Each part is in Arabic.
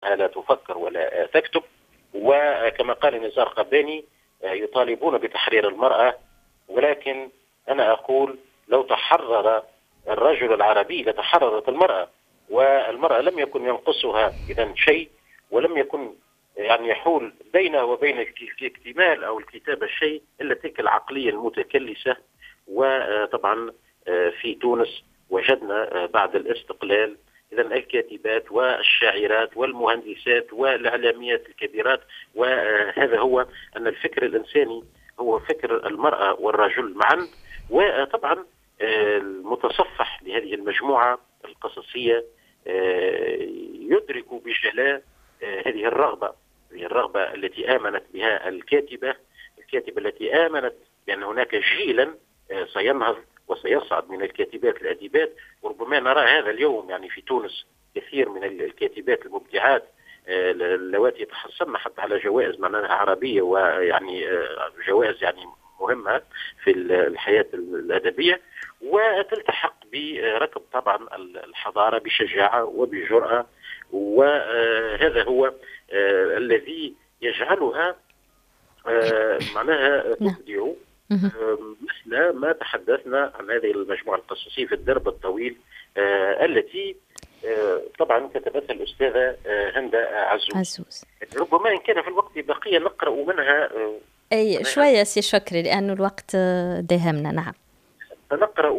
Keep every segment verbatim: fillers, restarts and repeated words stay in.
لا تفكر ولا تكتب. وكما قال نزار قباني يطالبون بتحرير المرأة، ولكن أنا أقول لو تحرر الرجل العربي لتحررت المرأة، والمرأة لم يكن ينقصها إذن شيء، ولم يكن يعني يحول بينه وبين الاكتمال أو الكتابة شيء إلا تلك العقلية المتكلسة. وطبعا في تونس وجدنا بعد الاستقلال إذن الكاتبات والشاعرات والمهندسات والإعلاميات الكبيرات، وهذا هو أن الفكر الإنساني هو فكر المرأة والرجل معا. وطبعا المتصفح لهذه المجموعة القصصية يدرك بجلاء هذه الرغبة، هذه الرغبة التي آمنت بها الكاتبة الكاتبة التي آمنت بأن هناك جيلا سينهض وسيصعد من الكاتبات الأديبات. وربما نرى هذا اليوم يعني في تونس كثير من الكاتبات المبدعات اللواتي تحصلن حتى على جوائز معناها عربية، ويعني جوائز يعني مهمة في الحياة الأدبية، وتلتحق بركب طبعا الحضارة بشجاعة وبجرأة. وهذا هو الذي يجعلها معناها تبدع مثل ما تحدثنا عن هذه المجموعة القصصية في الدرب الطويل التي طبعا كتبتها الأستاذة هندة عزوز. عزوز. ربما إن كان في الوقت بقية نقرأ منها أي شوية سي شكري لأنه الوقت داهمنا. نعم، نقرأ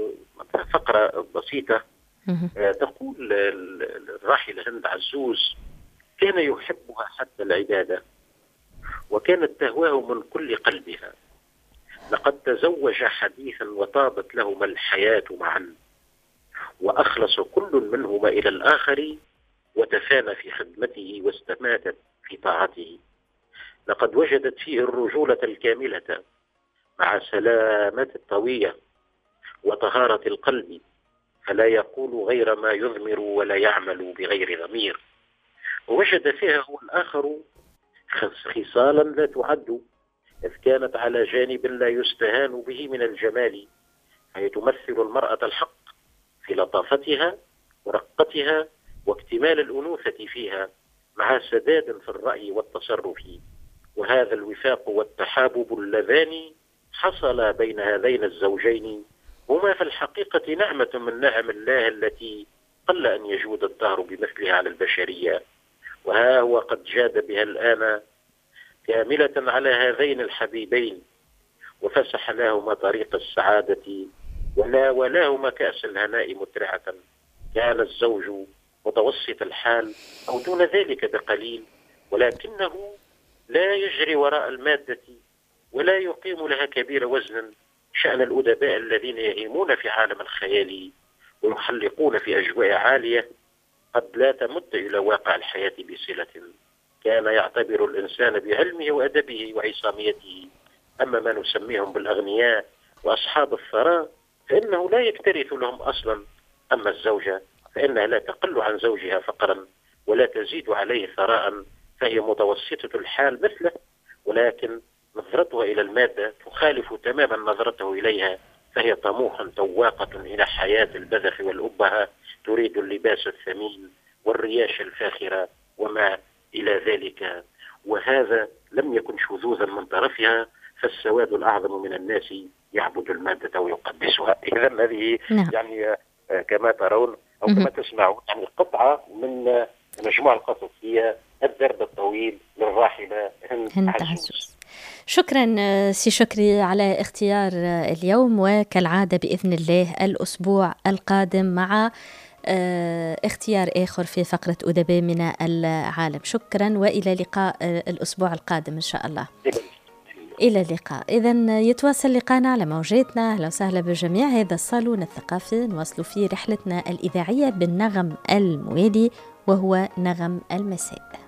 فقرة بسيطة. تقول الراحلة هند عزوز: كان يحبها حتى العبادة، وكانت تهواه من كل قلبها. لقد تزوج حديثا وطابت لهما الحياة معا، وأخلص كل منهما إلى الآخر، وتفانى في خدمته واستماتت في طاعته. لقد وجدت فيه الرجولة الكاملة مع سلامة الطوية وطهارة القلب، فلا يقول غير ما يضمر ولا يعمل بغير ضمير. ووجد فيها هو الآخر خصالا لا تعد، إذ كانت على جانب لا يستهان به من الجمال، فهي تمثل المرأة الحق في لطافتها ورقتها واكتمال الأنوثة فيها، مع سداد في الرأي والتصرف. وهذا الوفاق والتحابب اللذان حصل بين هذين الزوجين هما في الحقيقة نعمة من نعم الله التي قل أن يجود الدهر بمثلها على البشرية. وها هو قد جاد بها الآن كاملة على هذين الحبيبين، وفسح لهما طريق السعادة وناولاهما كأس الهناء مترعة. كان الزوج متوسط الحال أو دون ذلك بقليل، ولكنه لا يجري وراء المادة ولا يقيم لها كبير وزن شأن الأدباء الذين يهيمون في عالم الخيال ويحلقون في أجواء عالية قد لا تمت إلى واقع الحياة بصلة. كان يعتبر الإنسان بعلمه وأدبه وعصاميته. أما ما نسميهم بالأغنياء وأصحاب الثراء فإنه لا يكترث لهم أصلا. أما الزوجة فإنها لا تقل عن زوجها فقرا ولا تزيد عليه ثراء، فهي متوسطة الحال مثله، ولكن نظرتها إلى المادة تخالف تماما نظرته إليها، فهي طموحا تواقة إلى حياة البذخ والأبهة، تريد اللباس الثمين والرياش الفاخرة وما إلى ذلك. وهذا لم يكن شذوذا من طرفها، فالسواد الأعظم من الناس يعبد المادة ويقدسها. إذن هذه نعم. يعني كما ترون أو كما تسمعون يعني قطعة من مجموعة القصصية الدرب الطويل للراحلة هند عزوز. شكرا سي شكري على اختيار اليوم، وكالعادة بإذن الله الأسبوع القادم مع اختيار آخر في فقرة أدباء من العالم. شكرا وإلى لقاء الأسبوع القادم إن شاء الله. إلى اللقاء. إذن يتواصل لقاءنا على موجاتنا. أهلا وسهلا بالجميع. هذا الصالون الثقافي نواصل فيه رحلتنا الإذاعية بالنغم الموالي وهو نغم المساء.